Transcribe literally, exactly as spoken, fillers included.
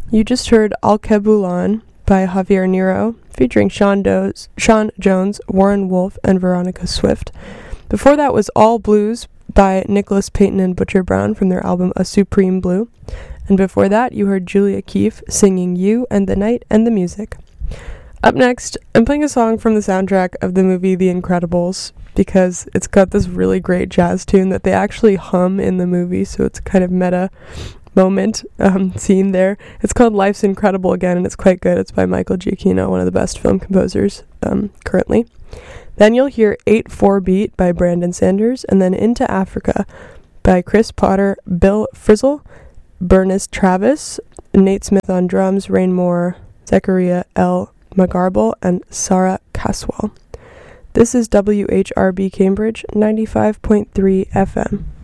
You just heard Al Kebulan by Javier Nero, featuring Sean, Does, Sean Jones, Warren Wolf, and Veronica Swift. Before that was All Blues by Nicholas Payton and Butcher Brown from their album A Supreme Blue. And before that, you heard Julia Keefe singing You and the Night and the Music. Up next, I'm playing a song from the soundtrack of the movie The Incredibles because it's got this really great jazz tune that they actually hum in the movie, so it's kind of meta moment um, scene there. It's called Life's Incredible Again, and it's quite good. It's by Michael Giacchino, one of the best film composers um, currently. Then you'll hear eight four Beat by Brandon Sanders, and then Into Africa by Chris Potter, Bill Frizzle, Bernice Travis, Nate Smith on drums, Rain Moore, Zechariah L. McGarble, and Sarah Caswell. This is W H R B Cambridge, ninety-five point three F M.